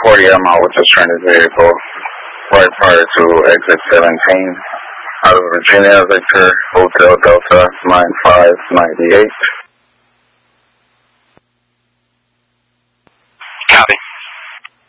40, I'm out with this transit vehicle right prior to exit 17. Out of Virginia, Victor, Hotel Delta 9598.